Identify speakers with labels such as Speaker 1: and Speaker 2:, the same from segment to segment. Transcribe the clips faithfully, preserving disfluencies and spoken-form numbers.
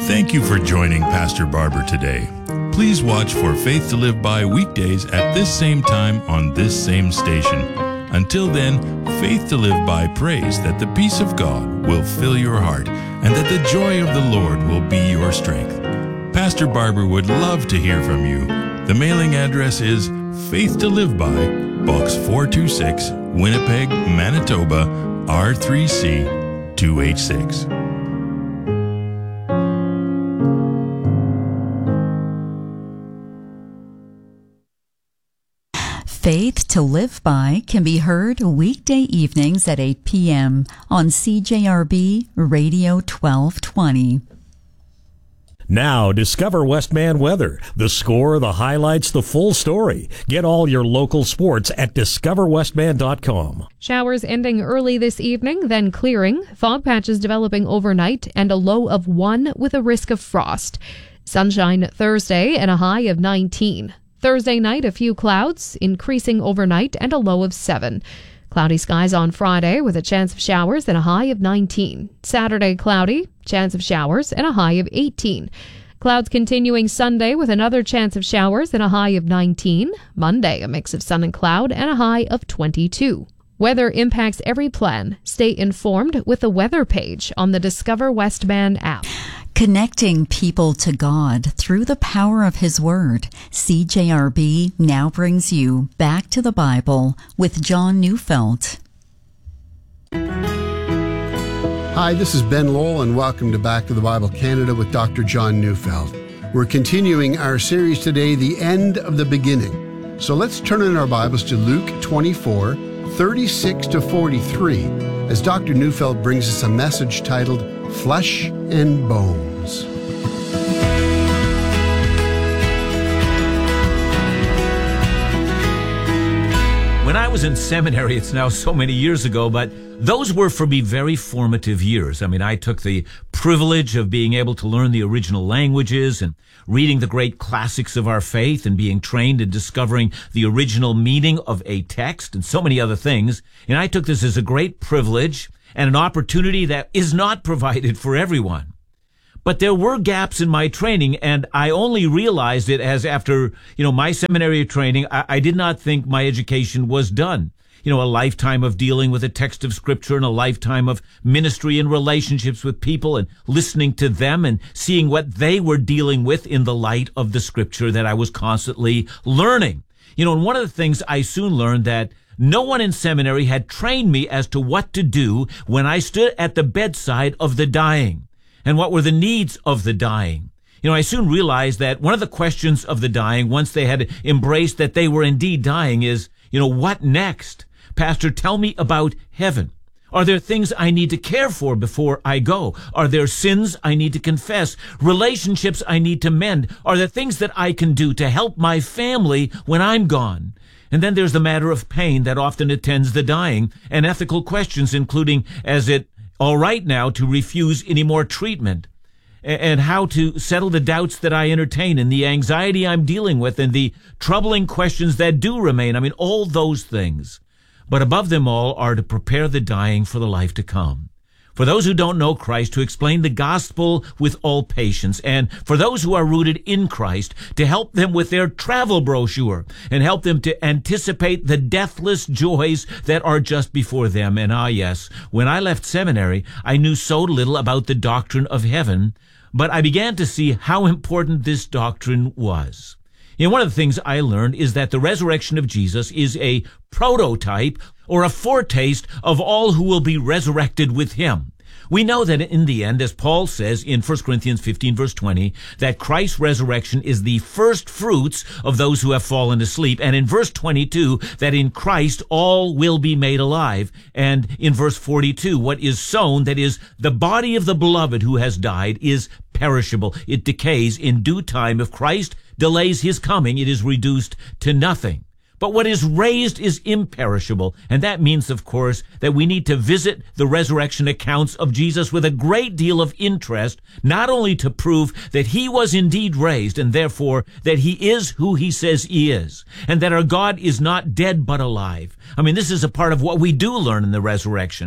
Speaker 1: Thank you for joining Pastor Barber today. Please watch for Faith to Live By weekdays at this same time on this same station. Until then, Faith to Live By prays that the peace of God will fill your heart and that the joy of the Lord will be your strength. Pastor Barber would love to hear from you. The mailing address is Faith to Live By, Box four two six, Winnipeg, Manitoba, R three C two H six.
Speaker 2: Faith to Live By can be heard weekday evenings at eight p.m. on C J R B Radio twelve twenty.
Speaker 3: Now, discover Westman weather. The score, the highlights, the full story. Get all your local sports at discover westman dot com.
Speaker 4: Showers ending early this evening, then clearing. Fog patches developing overnight and a low of one with a risk of frost. Sunshine Thursday and a high of nineteen. Thursday night, a few clouds, increasing overnight and a low of seven. Cloudy skies on Friday with a chance of showers and a high of nineteen. Saturday, cloudy, chance of showers and a high of eighteen. Clouds continuing Sunday with another chance of showers and a high of nineteen. Monday, a mix of sun and cloud and a high of twenty-two. Weather impacts every plan. Stay informed with the weather page on the Discover Westman app.
Speaker 2: Connecting people to God through the power of His Word. C J R B now brings you Back to the Bible with John Neufeld.
Speaker 5: Hi, this is Ben Lowell, and welcome to Back to the Bible Canada with Doctor John Neufeld. We're continuing our series today, The End of the Beginning. So let's turn in our Bibles to Luke twenty-four, thirty-six to forty-three, as Doctor Neufeld brings us a message titled Flesh and Bones.
Speaker 6: When I was in seminary, it's now so many years ago, but those were for me very formative years. I mean, I took the privilege of being able to learn the original languages and reading the great classics of our faith and being trained in discovering the original meaning of a text and so many other things. And I took this as a great privilege and an opportunity that is not provided for everyone. But there were gaps in my training, and I only realized it as after, you know, my seminary training, I, I did not think my education was done. You know, a lifetime of dealing with a text of Scripture and a lifetime of ministry and relationships with people and listening to them and seeing what they were dealing with in the light of the Scripture that I was constantly learning. You know, and one of the things I soon learned that no one in seminary had trained me as to what to do when I stood at the bedside of the dying and what were the needs of the dying. You know, I soon realized that one of the questions of the dying, once they had embraced that they were indeed dying, is, you know, what next? Pastor, tell me about heaven. Are there things I need to care for before I go? Are there sins I need to confess? Relationships I need to mend? Are there things that I can do to help my family when I'm gone? And then there's the matter of pain that often attends the dying and ethical questions, including, is it all right now to refuse any more treatment? And how to settle the doubts that I entertain and the anxiety I'm dealing with and the troubling questions that do remain. I mean, all those things. But above them all are to prepare the dying for the life to come. For those who don't know Christ, to explain the gospel with all patience. And for those who are rooted in Christ, to help them with their travel brochure and help them to anticipate the deathless joys that are just before them. And ah, yes, when I left seminary, I knew so little about the doctrine of heaven, but I began to see how important this doctrine was. You know, one of the things I learned is that the resurrection of Jesus is a prototype or a foretaste of all who will be resurrected with him. We know that in the end, as Paul says in First Corinthians fifteen, verse twenty, that Christ's resurrection is the first fruits of those who have fallen asleep. And in verse twenty-two, that in Christ all will be made alive. And in verse forty-two, what is sown, that is, the body of the beloved who has died, is perishable. It decays in due time. If Christ delays his coming, it is reduced to nothing. But what is raised is imperishable. And that means, of course, that we need to visit the resurrection accounts of Jesus with a great deal of interest, not only to prove that he was indeed raised and therefore that he is who he says he is, and that our God is not dead but alive. I mean, this is a part of what we do learn in the resurrection.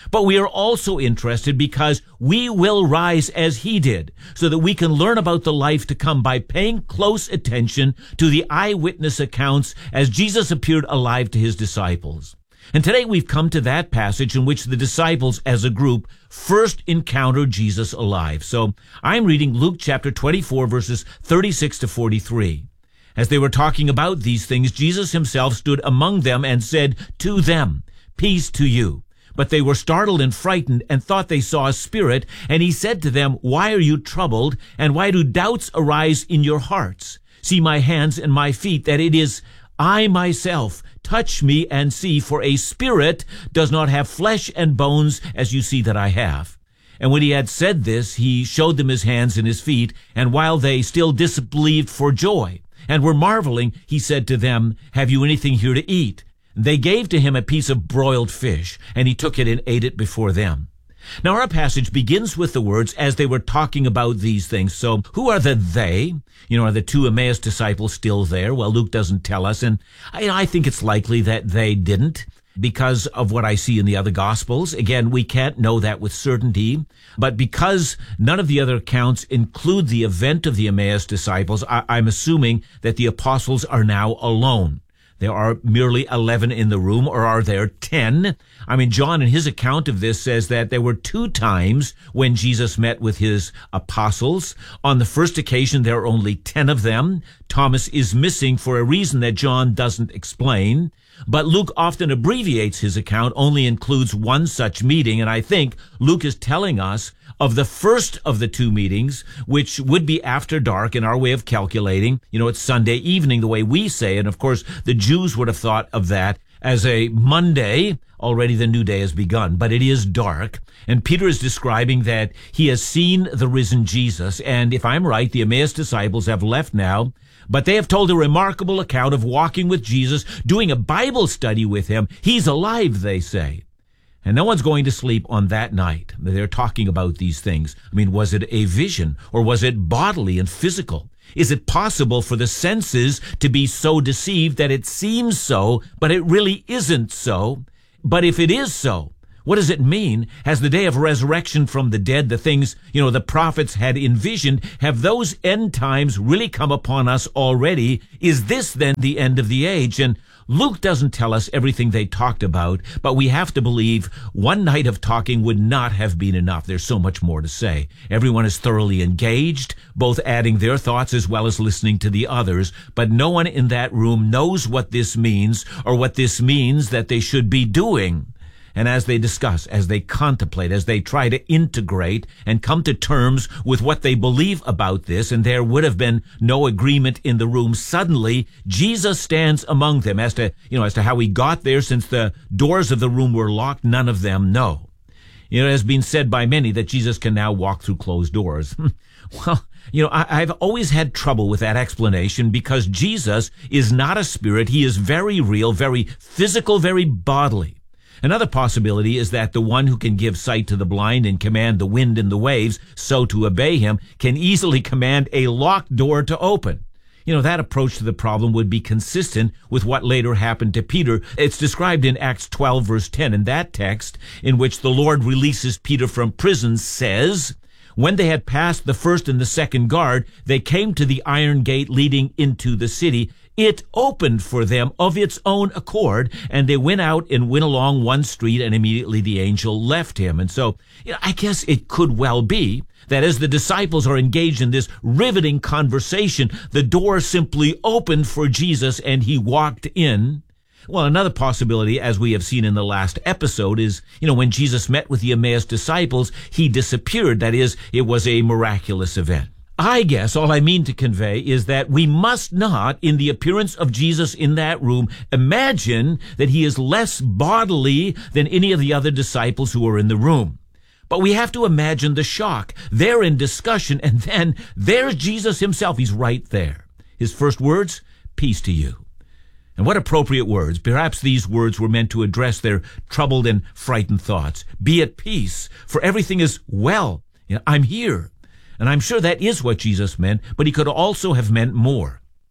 Speaker 6: But we are also interested because we will rise as he did, so that we can learn about the life to come by paying close attention to the eyewitness accounts as Jesus appeared alive to his disciples. And today we've come to that passage in which the disciples as a group first encountered Jesus alive. So I'm reading Luke chapter twenty-four, verses thirty-six to forty-three. As they were talking about these things, Jesus himself stood among them and said to them, "Peace to you." But they were startled and frightened and thought they saw a spirit. And he said to them, "Why are you troubled? And why do doubts arise in your hearts? See my hands and my feet, that it is I myself. Touch me and see, for a spirit does not have flesh and bones as you see that I have." And when he had said this, he showed them his hands and his feet. And while they still disbelieved for joy and were marveling, he said to them, "Have you anything here to eat?" They gave to him a piece of broiled fish, and he took it and ate it before them. Now our passage begins with the words, "as they were talking about these things." So who are the they? You know, are the two Emmaus disciples still there? Well, Luke doesn't tell us, and I, I think it's likely that they didn't because of what I see in the other Gospels. Again, we can't know that with certainty, but because none of the other accounts include the event of the Emmaus disciples, I, I'm assuming that the apostles are now alone. There are merely eleven in the room, or are there ten? I mean, John in his account of this says that there were two times when Jesus met with his apostles. On the first occasion, there are only ten of them. Thomas is missing for a reason that John doesn't explain. But Luke often abbreviates his account, only includes one such meeting, and I think Luke is telling us of the first of the two meetings, which would be after dark in our way of calculating. You know, it's Sunday evening, the way we say it, and of course the Jews would have thought of that as a Monday. Already the new day has begun, but it is dark, and Peter is describing that he has seen the risen Jesus, and if I'm right, the Emmaus disciples have left now, but they have told a remarkable account of walking with Jesus, doing a Bible study with him. He's alive, they say. And no one's going to sleep on that night. They're talking about these things. I mean, was it a vision, or was it bodily and physical? Is it possible for the senses to be so deceived that it seems so, but it really isn't so? But if it is so, what does it mean? Has the day of resurrection from the dead, the things, you know, the prophets had envisioned, have those end times really come upon us already? Is this then the end of the age? And Luke doesn't tell us everything they talked about, but we have to believe one night of talking would not have been enough. There's so much more to say. Everyone is thoroughly engaged, both adding their thoughts as well as listening to the others, but no one in that room knows what this means or what this means that they should be doing. And as they discuss, as they contemplate, as they try to integrate and come to terms with what they believe about this, and there would have been no agreement in the room, suddenly Jesus stands among them. As to, you know, as to how he got there, since the doors of the room were locked, none of them know. You know, it has been said by many that Jesus can now walk through closed doors. Well, you know, I, I've always had trouble with that explanation because Jesus is not a spirit. He is very real, very physical, very bodily. Another possibility is that the one who can give sight to the blind and command the wind and the waves so to obey him can easily command a locked door to open. You know, that approach to the problem would be consistent with what later happened to Peter. It's described in Acts twelve, verse ten, in that text in which the Lord releases Peter from prison, says, "When they had passed the first and the second guard, they came to the iron gate leading into the city. It opened for them of its own accord, and they went out and went along one street, and immediately the angel left him." And so, you know, I guess it could well be that as the disciples are engaged in this riveting conversation, the door simply opened for Jesus and he walked in. Well, another possibility, as we have seen in the last episode, is, you know, when Jesus met with the Emmaus disciples, he disappeared. That is, it was a miraculous event. I guess all I mean to convey is that we must not, in the appearance of Jesus in that room, imagine that he is less bodily than any of the other disciples who are in the room. But we have to imagine the shock. They're in discussion, and then there's Jesus himself. He's right there. His first words, "Peace to you." And what appropriate words. Perhaps these words were meant to address their troubled and frightened thoughts. Be at peace, for everything is well. You know, I'm here. And I'm sure that is what Jesus meant, but he could also have meant more.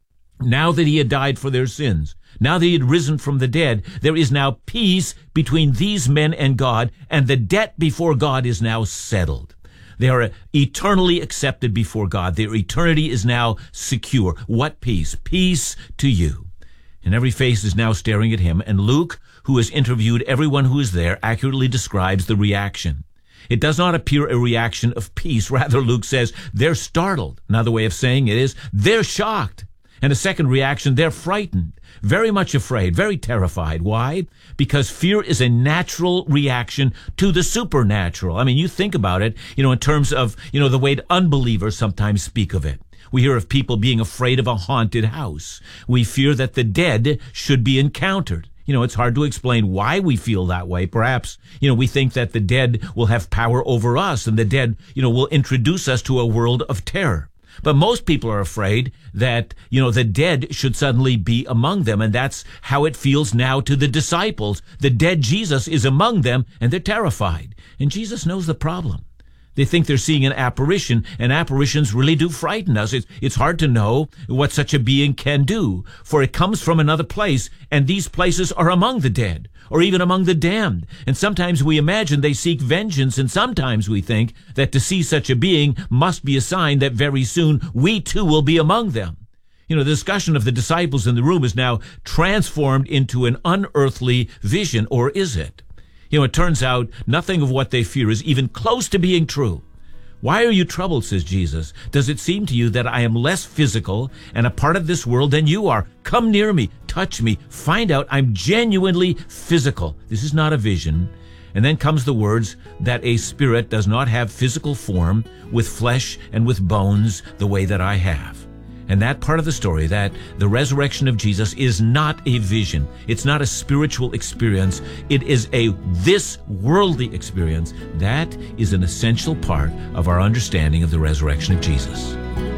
Speaker 6: Now that he had died for their sins, now that he had risen from the dead, there is now peace between these men and God, and the debt before God is now settled. They are eternally accepted before God. Their eternity is now secure. What peace? Peace to you. And every face is now staring at him, and Luke, who has interviewed everyone who is there, accurately describes the reaction. It does not appear a reaction of peace. Rather, Luke says they're startled. Another way of saying it is they're shocked. And a second reaction, they're frightened, very much afraid, very terrified. Why? Because fear is a natural reaction to the supernatural. I mean, you think about it, you know, in terms of, you know, the way unbelievers sometimes speak of it. We hear of people being afraid of a haunted house. We fear that the dead should be encountered. You know, it's hard to explain why we feel that way. Perhaps, you know, we think that the dead will have power over us, and the dead, you know, will introduce us to a world of terror. But most people are afraid that, you know, the dead should suddenly be among them, and that's how it feels now to the disciples. The dead Jesus is among them, and they're terrified. And Jesus knows the problem. They think they're seeing an apparition, and apparitions really do frighten us. It's, it's hard to know what such a being can do, for it comes from another place, and these places are among the dead, or even among the damned. And sometimes we imagine they seek vengeance, and sometimes we think that to see such a being must be a sign that very soon we too will be among them. You know, the discussion of the disciples in the room is now transformed into an unearthly vision, or is it? You know, it turns out nothing of what they fear is even close to being true. Why are you troubled, says Jesus? Does it seem to you that I am less physical and a part of this world than you are? Come near me, touch me, find out I'm genuinely physical. This is not a vision. And then comes the words that a spirit does not have physical form with flesh and with bones the way that I have. And that part of the story, that the resurrection of Jesus is not a vision. It's not a spiritual experience. It is a this worldly experience. That is an essential part of our understanding of the resurrection of Jesus.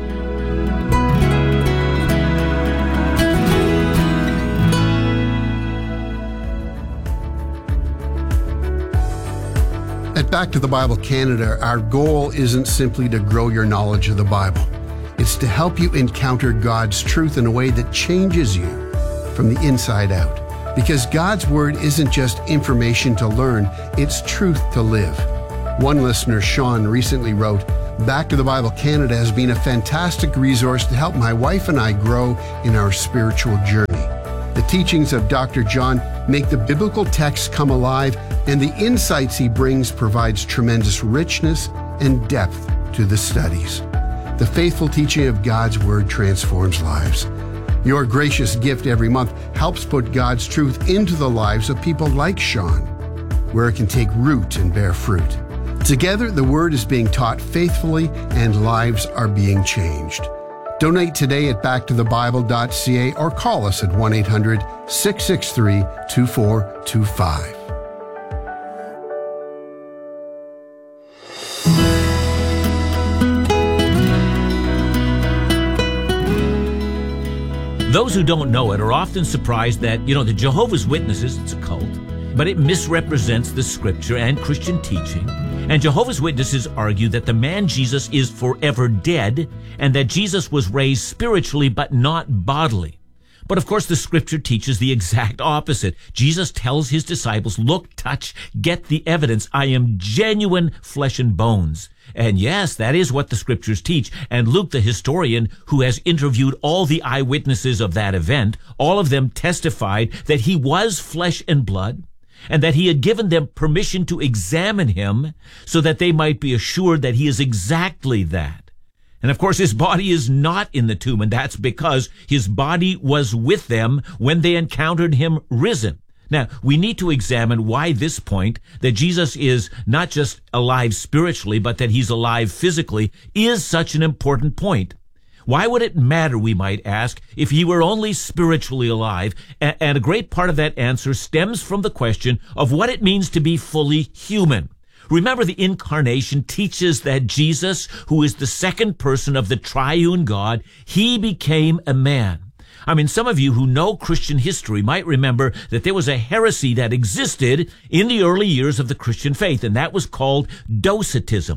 Speaker 5: At Back to the Bible Canada, our goal isn't simply to grow your knowledge of the Bible. It's to help you encounter God's truth in a way that changes you from the inside out. Because God's Word isn't just information to learn, it's truth to live. One listener, Sean, recently wrote, Back to the Bible Canada has been a fantastic resource to help my wife and I grow in our spiritual journey. The teachings of Doctor John make the biblical text come alive, and the insights he brings provides tremendous richness and depth to the studies. The faithful teaching of God's Word transforms lives. Your gracious gift every month helps put God's truth into the lives of people like Sean, where it can take root and bear fruit. Together, the Word is being taught faithfully and lives are being changed. Donate today at back to the bible dot c a or call us at one eight hundred, six six three, two four two five.
Speaker 6: Those who don't know it are often surprised that, you know, the Jehovah's Witnesses, it's a cult, but it misrepresents the Scripture and Christian teaching. And Jehovah's Witnesses argue that the man Jesus is forever dead and that Jesus was raised spiritually but not bodily. But of course, the Scripture teaches the exact opposite. Jesus tells his disciples, look, touch, get the evidence. I am genuine flesh and bones. And yes, that is what the Scriptures teach. And Luke, the historian, who has interviewed all the eyewitnesses of that event, all of them testified that he was flesh and blood, and that he had given them permission to examine him so that they might be assured that he is exactly that. And of course, his body is not in the tomb, and that's because his body was with them when they encountered him risen. Now, we need to examine why this point, that Jesus is not just alive spiritually, but that he's alive physically, is such an important point. Why would it matter, we might ask, if he were only spiritually alive? And a great part of that answer stems from the question of what it means to be fully human. Remember, the incarnation teaches that Jesus, who is the second person of the triune God, he became a man. I mean, some of you who know Christian history might remember that there was a heresy that existed in the early years of the Christian faith, and that was called Docetism.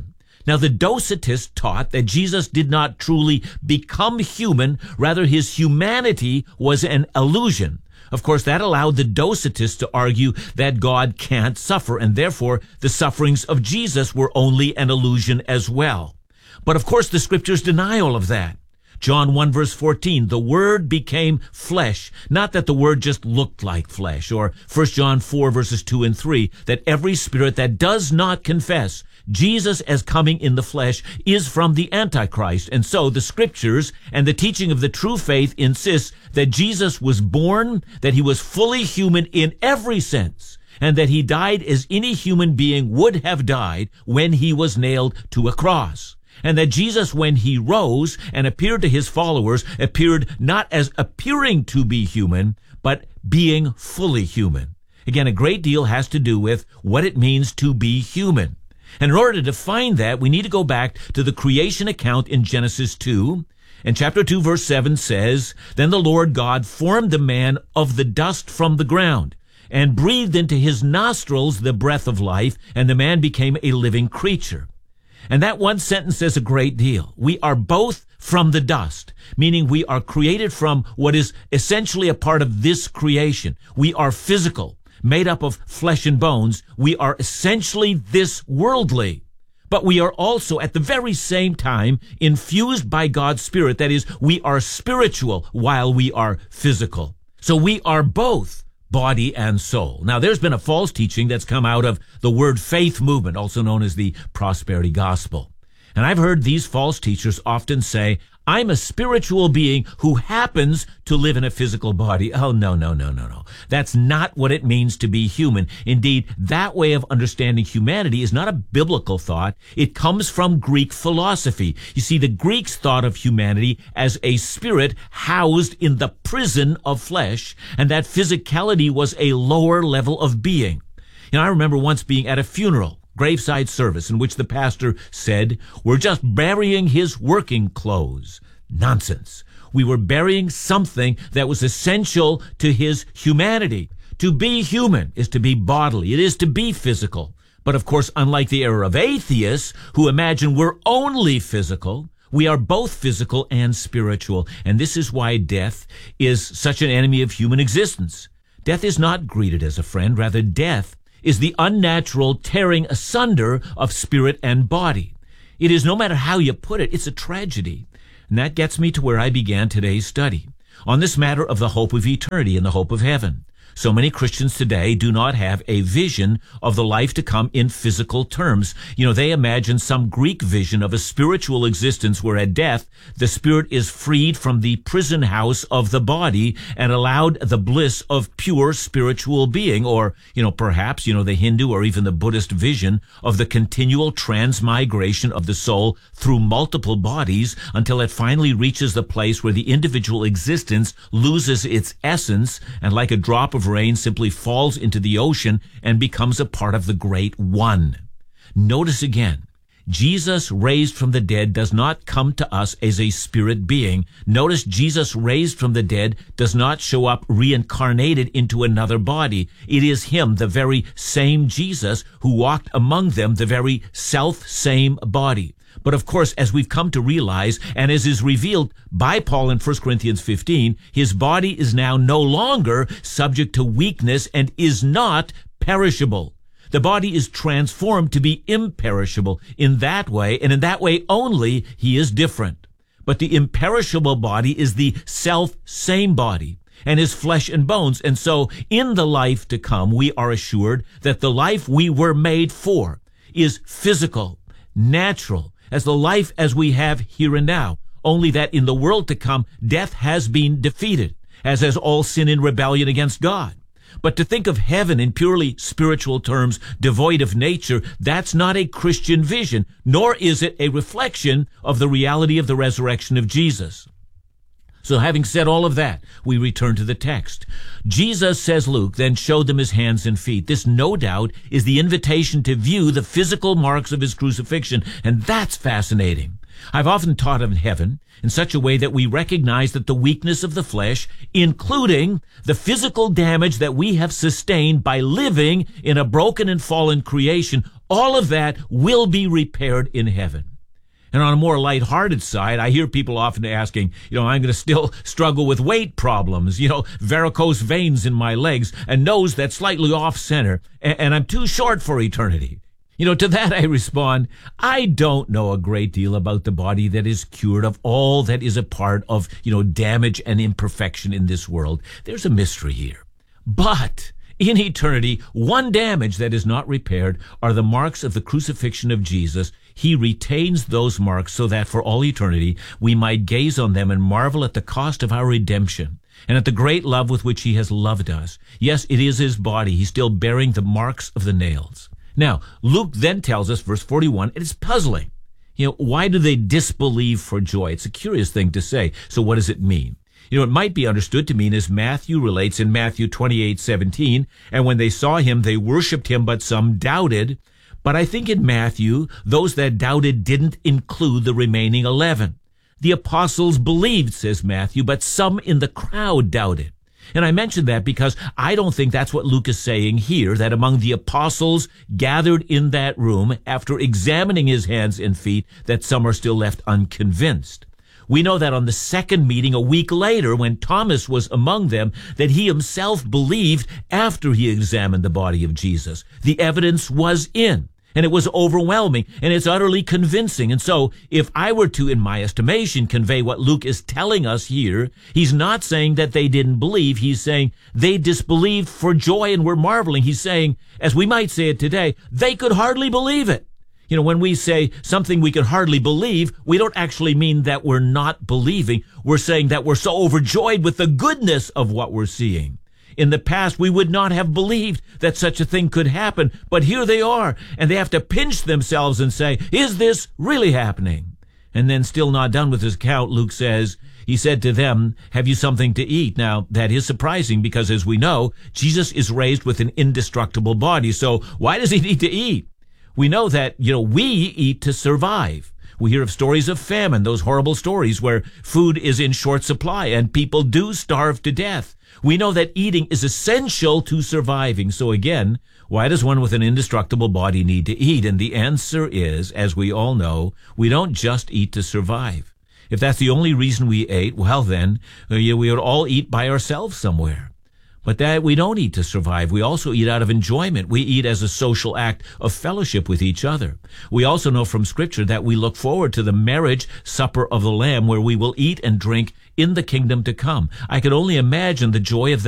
Speaker 6: Now, the Docetists taught that Jesus did not truly become human, rather his humanity was an illusion. Of course, that allowed the Docetists to argue that God can't suffer, and therefore the sufferings of Jesus were only an illusion as well. But of course, the scriptures deny all of that. John one verse fourteen, the Word became flesh, not that the Word just looked like flesh, or First John four verses two and three, that every spirit that does not confess Jesus as coming in the flesh is from the Antichrist. And so the scriptures and the teaching of the true faith insists that Jesus was born, that he was fully human in every sense, and that he died as any human being would have died when he was nailed to a cross. And that Jesus, when he rose and appeared to his followers, appeared not as appearing to be human, but being fully human. Again, a great deal has to do with what it means to be human. And in order to define that, we need to go back to the creation account in Genesis two. And chapter two, verse seven says, Then the Lord God formed the man of the dust from the ground, and breathed into his nostrils the breath of life, and the man became a living creature. And that one sentence says a great deal. We are both from the dust, meaning we are created from what is essentially a part of this creation. We are physical, made up of flesh and bones. We are essentially this worldly. But we are also at the very same time infused by God's Spirit. That is, we are spiritual while we are physical. So we are both body and soul. Now, there's been a false teaching that's come out of the word faith movement, also known as the prosperity gospel. And I've heard these false teachers often say, I'm a spiritual being who happens to live in a physical body. Oh, no, no, no, no, no. That's not what it means to be human. Indeed, that way of understanding humanity is not a biblical thought. It comes from Greek philosophy. You see, the Greeks thought of humanity as a spirit housed in the prison of flesh, and that physicality was a lower level of being. You know, I remember once being at a funeral, graveside service, in which the pastor said, we're just burying his working clothes. Nonsense. We were burying something that was essential to his humanity. To be human is to be bodily. It is to be physical. But of course, unlike the era of atheists who imagine we're only physical, we are both physical and spiritual. And this is why death is such an enemy of human existence. Death is not greeted as a friend. Rather, death is the unnatural tearing asunder of spirit and body. It is, no matter how you put it, it's a tragedy. And that gets me to where I began today's study, on this matter of the hope of eternity and the hope of heaven. So many Christians today do not have a vision of the life to come in physical terms. You know, they imagine some Greek vision of a spiritual existence where at death, the spirit is freed from the prison house of the body and allowed the bliss of pure spiritual being. Or, you know, perhaps, you know, the Hindu or even the Buddhist vision of the continual transmigration of the soul through multiple bodies until it finally reaches the place where the individual existence loses its essence and, like a drop of rain, simply falls into the ocean and becomes a part of the great one. Notice again, Jesus raised from the dead does not come to us as a spirit being. Notice Jesus raised from the dead does not show up reincarnated into another body. It is him, the very same Jesus, who walked among them, the very self-same body. But of course, as we've come to realize, and as is revealed by Paul in First Corinthians fifteen, his body is now no longer subject to weakness and is not perishable. The body is transformed to be imperishable. In that way, and in that way only, he is different. But the imperishable body is the self-same body and is flesh and bones. And so in the life to come, we are assured that the life we were made for is physical, natural, as the life as we have here and now, only that in the world to come, death has been defeated, as has all sin and rebellion against God. But to think of heaven in purely spiritual terms, devoid of nature, that's not a Christian vision, nor is it a reflection of the reality of the resurrection of Jesus. So having said all of that, we return to the text. Jesus, says Luke, then showed them his hands and feet. This, no doubt, is the invitation to view the physical marks of his crucifixion, and that's fascinating. I've often taught of heaven in such a way that we recognize that the weakness of the flesh, including the physical damage that we have sustained by living in a broken and fallen creation, All of that will be repaired in heaven. And on a more lighthearted side, I hear people often asking, you know, I'm going to still struggle with weight problems, you know, varicose veins in my legs, a nose that's slightly off center, and, and I'm too short for eternity. You know, to that I respond, I don't know a great deal about the body that is cured of all that is a part of, you know, damage and imperfection in this world. There's a mystery here. But in eternity, one damage that is not repaired are the marks of the crucifixion of Jesus. He retains those marks so that for all eternity we might gaze on them and marvel at the cost of our redemption and at the great love with which he has loved us. Yes, it is his body. He's still bearing the marks of the nails. Now, Luke then tells us, verse forty-one, it is puzzling. You know, why do they disbelieve for joy? It's a curious thing to say. So what does it mean? You know, it might be understood to mean, as Matthew relates in Matthew twenty-eight seventeen, and when they saw him, they worshipped him, but some doubted. But I think in Matthew, those that doubted didn't include the remaining eleven. The apostles believed, says Matthew, but some in the crowd doubted. And I mention that because I don't think that's what Luke is saying here, that among the apostles gathered in that room, after examining his hands and feet, that some are still left unconvinced. We know that on the second meeting a week later, when Thomas was among them, that he himself believed after he examined the body of Jesus. The evidence was in, and it was overwhelming, and it's utterly convincing. And so, if I were to, in my estimation, convey what Luke is telling us here, he's not saying that they didn't believe. He's saying they disbelieved for joy and were marveling. He's saying, as we might say it today, they could hardly believe it. You know, when we say something we can hardly believe, we don't actually mean that we're not believing. We're saying that we're so overjoyed with the goodness of what we're seeing. In the past, we would not have believed that such a thing could happen, but here they are, and they have to pinch themselves and say, is this really happening? And then, still not done with his account, Luke says, he said to them, have you something to eat? Now, that is surprising because, as we know, Jesus is raised with an indestructible body. So why does he need to eat? We know that, you know, we eat to survive. We hear of stories of famine, those horrible stories where food is in short supply and people do starve to death. We know that eating is essential to surviving. So again, why does one with an indestructible body need to eat? And the answer is, as we all know, we don't just eat to survive. If that's the only reason we ate, well then, we would all eat by ourselves somewhere. But that we don't eat to survive. We also eat out of enjoyment. We eat as a social act of fellowship with each other. We also know from Scripture that we look forward to the marriage supper of the Lamb, where we will eat and drink in the kingdom to come. I can only imagine the joy of that.